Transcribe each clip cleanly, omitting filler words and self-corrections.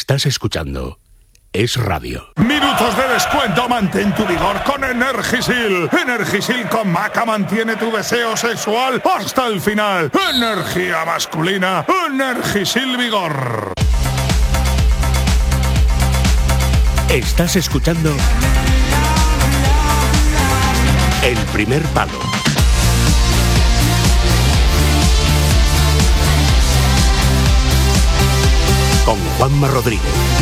Estás escuchando Es Radio. Minutos de descuento, mantén tu vigor con Energisil. Energisil con maca mantiene tu deseo sexual hasta el final. Energía masculina, Energisil Vigor. Estás escuchando El Primer Palo. Con Juanma Rodríguez.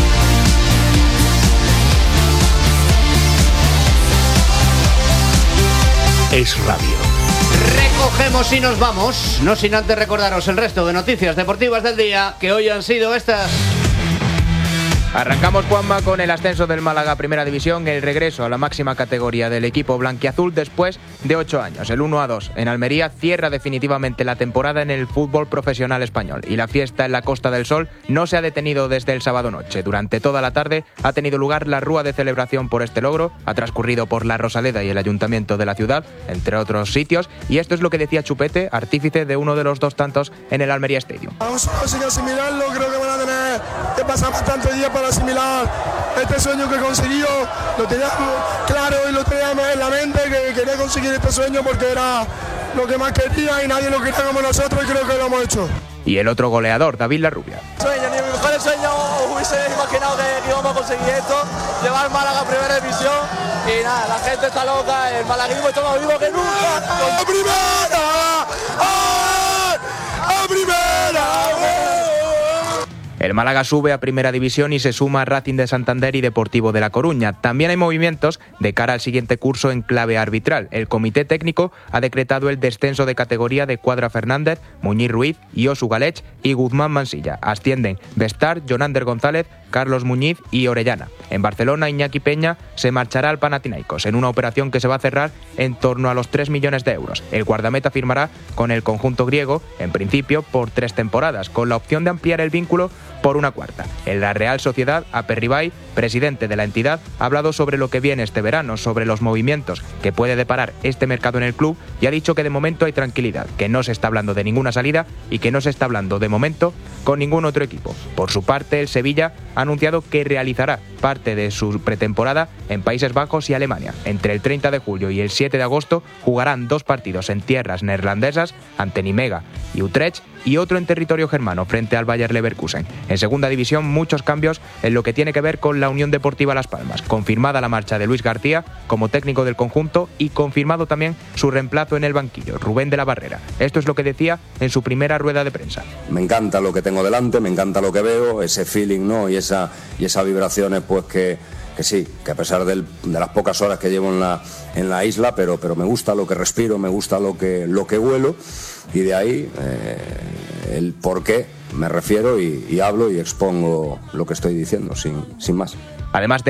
Es Radio. Recogemos y nos vamos, no sin antes recordaros el resto de noticias deportivas del día, que hoy han sido estas. Arrancamos, Juanma, con el ascenso del Málaga a Primera División, el regreso a la máxima categoría del equipo blanquiazul después de 8 años. El 1-2 en Almería cierra definitivamente la temporada en el fútbol profesional español y la fiesta en la Costa del Sol no se ha detenido desde el sábado noche. Durante toda la tarde ha tenido lugar la rúa de celebración por este logro, ha transcurrido por la Rosaleda y el Ayuntamiento de la ciudad, entre otros sitios, y esto es lo que decía Chupete, artífice de uno de los 2 tantos en el Almería Stadium. Aún solo sin asimilarlo, creo que van a tener que pasar bastantes días para asimilar este sueño que consiguió. Lo teníamos claro y lo teníamos en la mente, que quería conseguir este sueño porque era lo que más quería y nadie lo quería como nosotros, y creo que lo hemos hecho. Y el otro goleador, David Larrubia. Ni mi mejor sueño hubiese imaginado que íbamos a conseguir esto, llevar Málaga a Primera División, y nada, la gente está loca, el malaguismo está más vivo que nunca. ¡A Primera! ¡A Primera! El Málaga sube a Primera División y se suma a Racing de Santander y Deportivo de La Coruña. También hay movimientos de cara al siguiente curso en clave arbitral. El comité técnico ha decretado el descenso de categoría de Cuadra Fernández, Muñiz Ruiz, Iosu Galech y Guzmán Mansilla. Ascienden Bestar, Jonander González, Carlos Muñiz y Orellana. En Barcelona, Iñaki Peña se marchará al Panathinaikos en una operación que se va a cerrar en torno a los 3 millones de euros. El guardameta firmará con el conjunto griego, en principio por 3 temporadas, con la opción de ampliar el vínculo por una 4ª. En la Real Sociedad, Aperribay, presidente de la entidad, ha hablado sobre lo que viene este verano, sobre los movimientos que puede deparar este mercado en el club, y ha dicho que de momento hay tranquilidad, que no se está hablando de ninguna salida y que no se está hablando de momento con ningún otro equipo. Por su parte, el Sevilla ha anunciado que realizará parte de su pretemporada en Países Bajos y Alemania. Entre el 30 de julio y el 7 de agosto jugarán 2 partidos en tierras neerlandesas ante Nimega y Utrecht y otro en territorio germano frente al Bayer Leverkusen. En segunda división, muchos cambios en lo que tiene que ver con la Unión Deportiva Las Palmas. Confirmada la marcha de Luis García como técnico del conjunto y confirmado también su reemplazo en el banquillo, Rubén de la Barrera. Esto es lo que decía en su primera rueda de prensa. Me encanta lo que tengo delante, me encanta lo que veo, ese feeling, ¿no? Y esas vibraciones, pues que sí, que a pesar de las pocas horas que llevo en la isla, pero me gusta lo que respiro, me gusta lo que huelo, y de ahí el por qué me refiero y hablo y expongo lo que estoy diciendo, sin más. Además de